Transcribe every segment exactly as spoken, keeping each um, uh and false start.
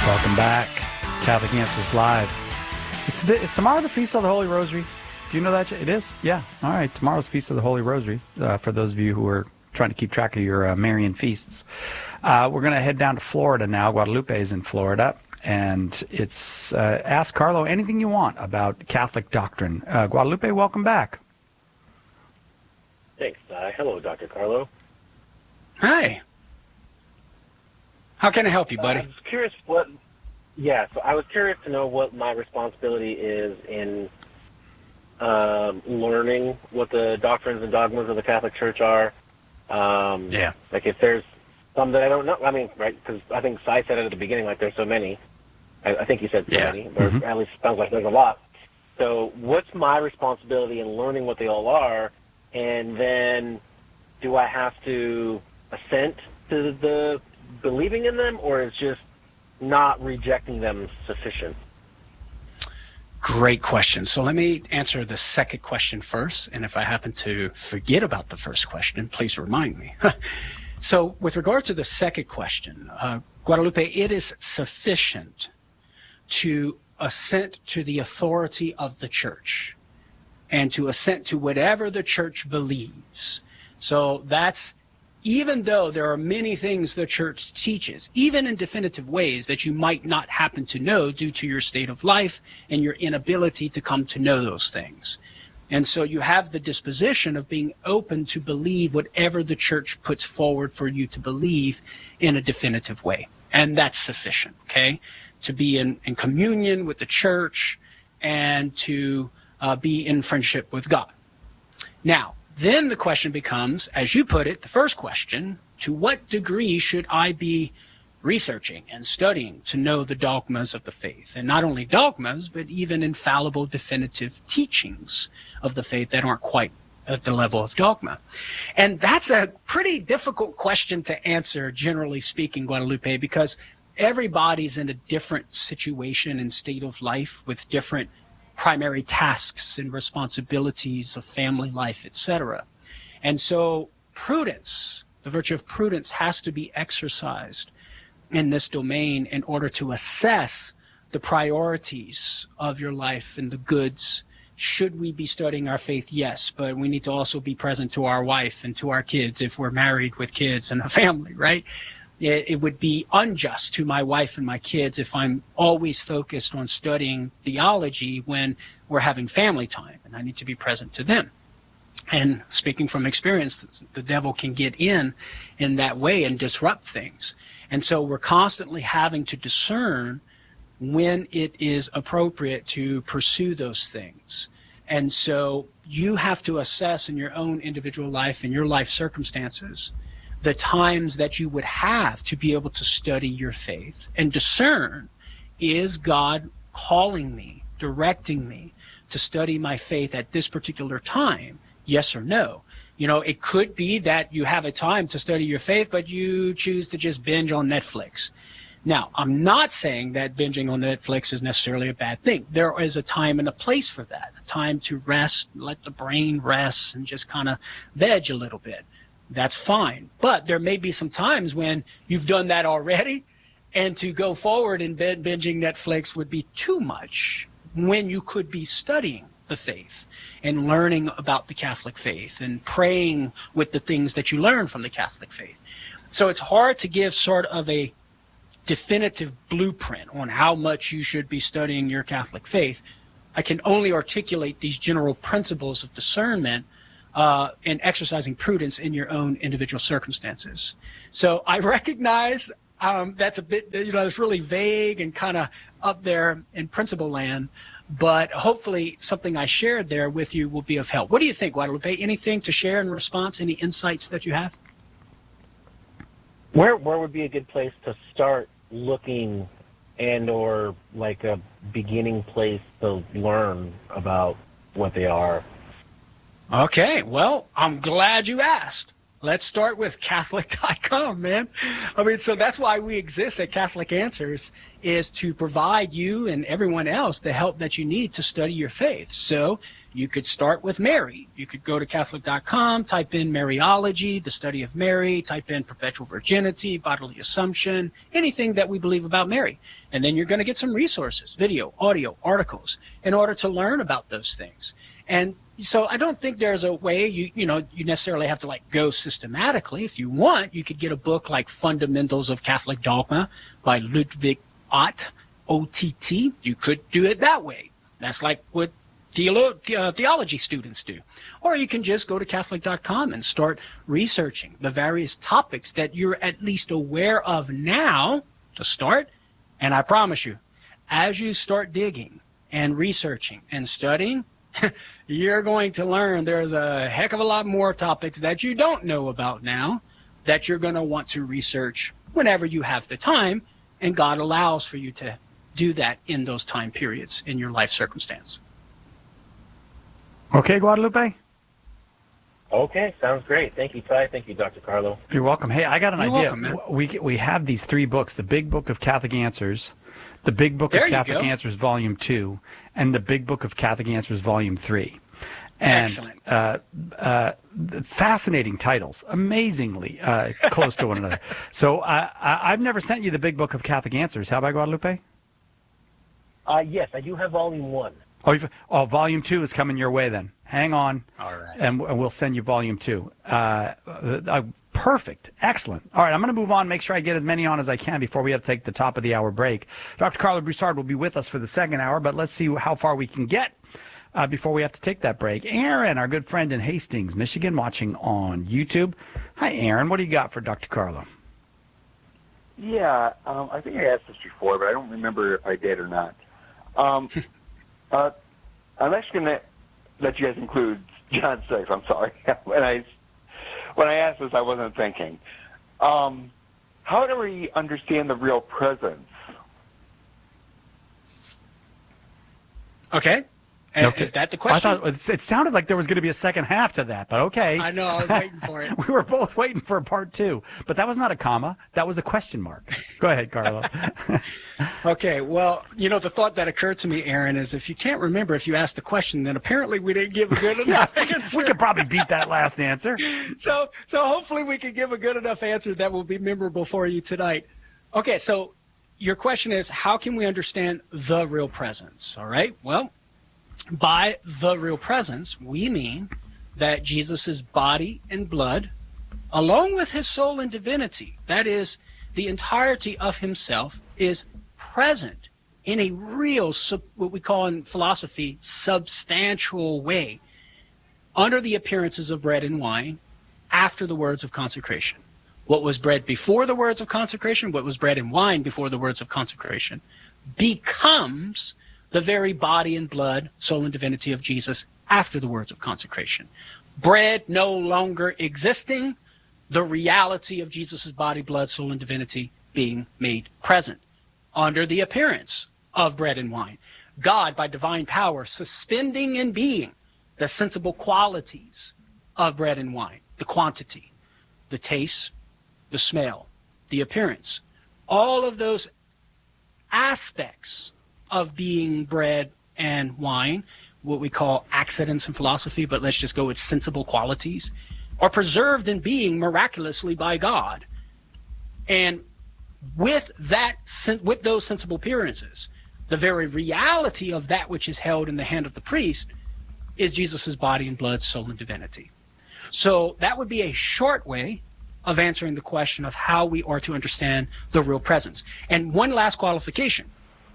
Welcome back. Catholic Answers Live. Is, the, is tomorrow the Feast of the Holy Rosary? Do you know that? It is? Yeah. All right. Tomorrow's Feast of the Holy Rosary, uh, for those of you who are trying to keep track of your uh, Marian feasts. Uh, we're going to head down to Florida now. Guadalupe is in Florida. And it's uh, ask Carlo anything you want about Catholic doctrine. Uh, Guadalupe, welcome back. Thanks. Uh, hello, Doctor Carlo. Hi. How can I help you, buddy? Uh, I was curious what. Yeah, so I was curious to know what my responsibility is in um, learning what the doctrines and dogmas of the Catholic Church are. Um, yeah. Like if there's some that I don't know. I mean, right? Because I think Sai said it at the beginning. Like there's so many. I, I think he said so yeah. many, or mm-hmm. at least it sounds like there's a lot. So what's my responsibility in learning what they all are? And then do I have to assent to the believing in them, or is just not rejecting them sufficient? Great question. So let me answer the second question first, and if I happen to forget about the first question, please remind me. So with regard to the second question, uh, Guadalupe, it is sufficient to assent to the authority of the Church and to assent to whatever the Church believes. So that's, even though there are many things the Church teaches, even in definitive ways that you might not happen to know due to your state of life and your inability to come to know those things. And so you have the disposition of being open to believe whatever the Church puts forward for you to believe in a definitive way. And that's sufficient, okay? To be in, in communion with the Church and to uh, be in friendship with God. Now, then the question becomes, as you put it, the first question, to what degree should I be researching and studying to know the dogmas of the faith? And not only dogmas, but even infallible definitive teachings of the faith that aren't quite at the level of dogma. And that's a pretty difficult question to answer, generally speaking, Guadalupe, because everybody's in a different situation and state of life with different primary tasks and responsibilities of family life, et cetera. And so prudence, the virtue of prudence, has to be exercised in this domain in order to assess the priorities of your life and the goods. Should we be studying our faith? Yes, but we need to also be present to our wife and to our kids if we're married with kids and a family, right? It, it would be unjust to my wife and my kids if I'm always focused on studying theology when we're having family time, and I need to be present to them. And speaking from experience, the devil can get in in that way and disrupt things. And so we're constantly having to discern when it is appropriate to pursue those things. And so you have to assess in your own individual life and your life circumstances the times that you would have to be able to study your faith and discern, is God calling me, directing me to study my faith at this particular time? Yes or no? You know, it could be that you have a time to study your faith, but you choose to just binge on Netflix. Now, I'm not saying that binging on Netflix is necessarily a bad thing. There is a time and a place for that, a time to rest, let the brain rest, and just kind of veg a little bit. That's fine. But there may be some times when you've done that already, and to go forward in binging Netflix would be too much when you could be studying the faith and learning about the Catholic faith and praying with the things that you learn from the Catholic faith. So it's hard to give sort of a definitive blueprint on how much you should be studying your Catholic faith. I can only articulate these general principles of discernment uh, and exercising prudence in your own individual circumstances. So I recognize um, that's a bit, you know, it's really vague and kind of up there in principle land, but hopefully something I shared there with you will be of help. What do you think, Guadalupe? Anything to share in response? Any insights that you have? Where where would be a good place to start looking and or like a beginning place to learn about what they are? Okay, well, I'm glad you asked. let's start with Catholic dot com, man. I mean, so that's why we exist at Catholic Answers, is to provide you and everyone else the help that you need to study your faith. So you could start with Mary. You could go to Catholic dot com, type in Mariology, the study of Mary, type in perpetual virginity, bodily assumption, anything that we believe about Mary. And then you're going to get some resources, video, audio, articles, in order to learn about those things. And so I don't think there's a way you you know you necessarily have to like go systematically. If you want, you could get a book like Fundamentals of Catholic Dogma by Ludwig Ott, O T T. You could do it that way. That's like what theolo- uh, theology students do. Or you can just go to Catholic dot com and start researching the various topics that you're at least aware of now to start. And I promise you, as you start digging and researching and studying, you're going to learn there's a heck of a lot more topics that you don't know about now that you're going to want to research whenever you have the time, and God allows for you to do that in those time periods in your life circumstance. Okay, Guadalupe? Okay, sounds great. Thank you, Ty. Thank you, Doctor Carlo. You're welcome. Hey, I got an You're idea. welcome, man. We, we have these three books, the Big Book of Catholic Answers, the Big Book There of you Catholic go. Answers Volume two, and the Big Book of Catholic Answers Volume three. And, Excellent. Uh, uh, fascinating titles, amazingly uh, close to one another. So uh, I, I've never sent you the Big Book of Catholic Answers. How about Guadalupe? Uh, yes, I do have volume one. Oh, you've, oh, Volume two is coming your way then. Hang on. All right. And, and we'll send you Volume two. Uh, uh, perfect. Excellent. All right, I'm going to move on, make sure I get as many on as I can before we have to take the top of the hour break. Doctor Carlo Broussard will be with us for the second hour, but let's see how far we can get uh, before we have to take that break. Aaron, our good friend in Hastings, Michigan, watching on YouTube. Hi, Aaron. What do you got for Doctor Carlo? Yeah, um, I think I asked this before, but I don't remember if I did or not. Um, uh, I'm actually going to let you guys include John six. I'm sorry. when I when I asked this, I wasn't thinking. Um, how do we understand the real presence? Okay. And Okay. is that the question? I thought it, it sounded like there was going to be a second half to that, but okay. I know. I was waiting for it. We were both waiting for part two, but that was not a comma. That was a question mark. Go ahead, Carlo. Okay, well, you know, the thought that occurred to me, Aaron, is if you can't remember if you asked the question, then apparently we didn't give a good enough answer. We could probably beat that last answer. So, so hopefully we can give a good enough answer that will be memorable for you tonight. Okay, so your question is, how can we understand the real presence? All right, well, by the real presence, we mean that Jesus' body and blood, along with his soul and divinity, that is, the entirety of himself, is present in a real, sub, what we call in philosophy, substantial way, under the appearances of bread and wine, after the words of consecration. What was bread before the words of consecration, what was bread and wine before the words of consecration, becomes the very body and blood, soul and divinity of Jesus after the words of consecration. Bread no longer existing, the reality of Jesus' body, blood, soul, and divinity being made present under the appearance of bread and wine. God, by divine power, suspending in being the sensible qualities of bread and wine, the quantity, the taste, the smell, the appearance, all of those aspects of being bread and wine, what we call accidents in philosophy, but let's just go with sensible qualities, are preserved in being miraculously by God. And with that, with those sensible appearances, the very reality of that which is held in the hand of the priest is Jesus' body and blood, soul, and divinity. So that would be a short way of answering the question of how we are to understand the real presence. And one last qualification.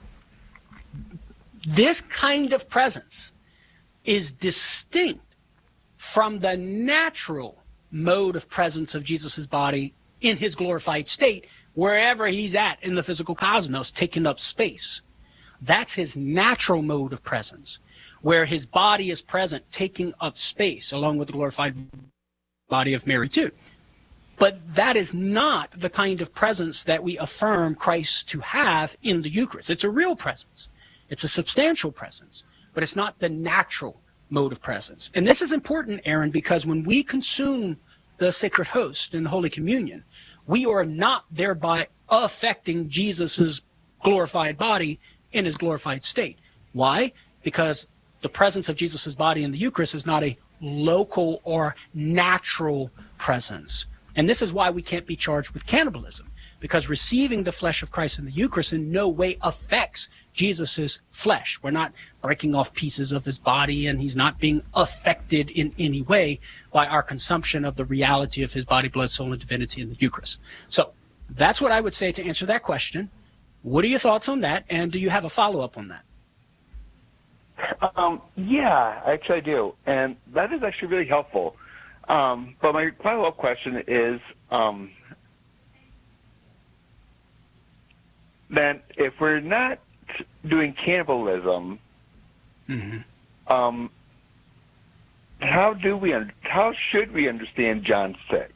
This kind of presence is distinct from the natural mode of presence of Jesus' body in his glorified state, wherever he's at in the physical cosmos, taking up space. That's his natural mode of presence, where his body is present, taking up space, along with the glorified body of Mary too. But that is not the kind of presence that we affirm Christ to have in the Eucharist. It's a real presence. It's a substantial presence, but it's not the natural mode of presence. And this is important, Aaron, because when we consume the sacred host in the Holy Communion, we are not thereby affecting Jesus's glorified body in his glorified state. Why? Because the presence of Jesus's body in the Eucharist is not a local or natural presence. And this is why we can't be charged with cannibalism, because receiving the flesh of Christ in the Eucharist in no way affects Jesus's flesh. We're not breaking off pieces of his body, and he's not being affected in any way by our consumption of the reality of his body, blood, soul, and divinity in the Eucharist. So that's what I would say to answer that question. What are your thoughts on that, and do you have a follow-up on that? Um, yeah, actually I do, and that is actually really helpful. Um, but my follow-up question is, um, then if we're not doing cannibalism, mm-hmm. um, how do we? How should we understand John six?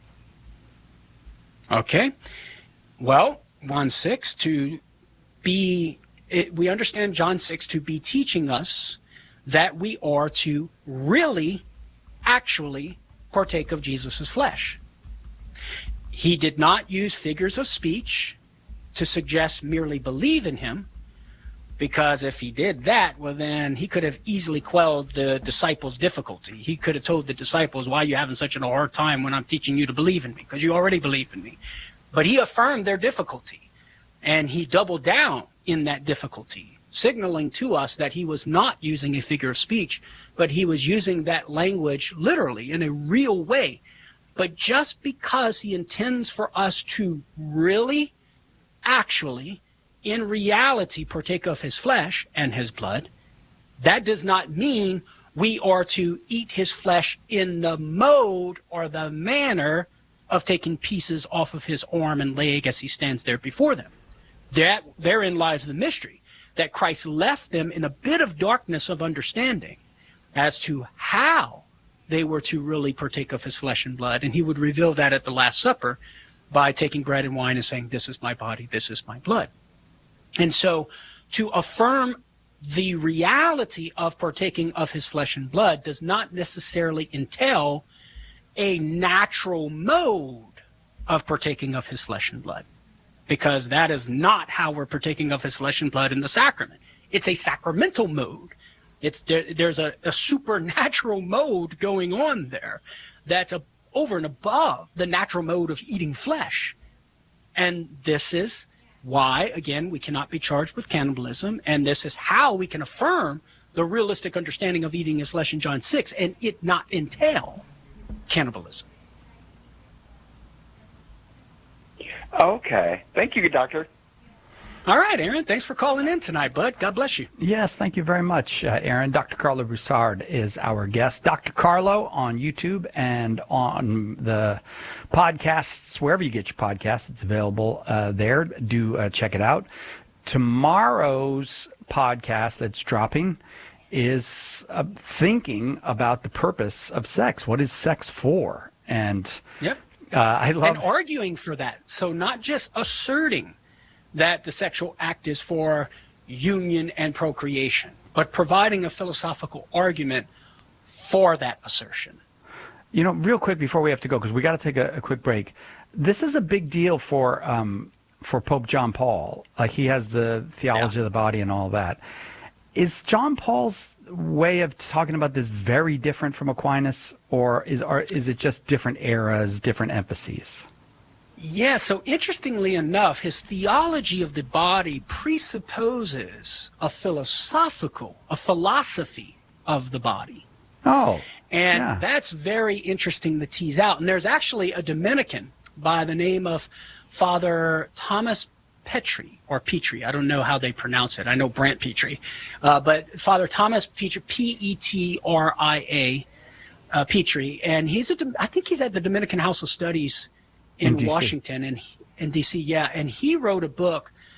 Okay, well, John six to be. It, we understand John six to be teaching us that we are to really, actually partake of Jesus' flesh. He did not use figures of speech to suggest merely believe in him, because if he did that, well, then he could have easily quelled the disciples' difficulty. He could have told the disciples, why are you having such a hard time when I'm teaching you to believe in me? Because you already believe in me. But he affirmed their difficulty, and he doubled down in that difficulty, signaling to us that he was not using a figure of speech, but he was using that language literally in a real way. But just because he intends for us to really, actually, in reality, partake of his flesh and his blood, that does not mean we are to eat his flesh in the mode or the manner of taking pieces off of his arm and leg as he stands there before them. That, therein lies the mystery, that Christ left them in a bit of darkness of understanding as to how they were to really partake of his flesh and blood. And he would reveal that at the Last Supper by taking bread and wine and saying, this is my body, this is my blood. And so to affirm the reality of partaking of his flesh and blood does not necessarily entail a natural mode of partaking of his flesh and blood, because that is not how we're partaking of his flesh and blood in the sacrament. It's a sacramental mode. It's there, there's a, a supernatural mode going on there that's a, over and above the natural mode of eating flesh. And this is why, again, we cannot be charged with cannibalism, and this is how we can affirm the realistic understanding of eating his flesh in John six and it not entail cannibalism. Okay. Thank you, Doctor. All right, Aaron. Thanks for calling in tonight, bud. God bless you. Yes, thank you very much, uh, Aaron. Doctor Carlo Broussard is our guest. Doctor Carlo on YouTube and on the podcasts, wherever you get your podcasts, it's available uh, there. Do uh, check it out. Tomorrow's podcast that's dropping is uh, thinking about the purpose of sex. What is sex for? And yep. Uh, I love and arguing for that. So not just asserting that the sexual act is for union and procreation, but providing a philosophical argument for that assertion. You know, real quick before we have to go, because we got to take a, a quick break. This is a big deal for um, for Pope John Paul. Like, he has the theology yeah. of the body and all that. Is John Paul's way of talking about this very different from Aquinas, or is are, is it just different eras, different emphases? Yeah, so interestingly enough, his theology of the body presupposes a philosophical, a philosophy of the body. Oh, and yeah. that's very interesting to tease out. And there's actually a Dominican by the name of Father Thomas Petri, or Petri. I don't know how they pronounce it. I know Brant Petri. Uh, but Father Thomas Petri, P E T R I A, uh, Petri. And he's a, I think he's at the Dominican House of Studies in, in Washington, and in D C, yeah. And he wrote a book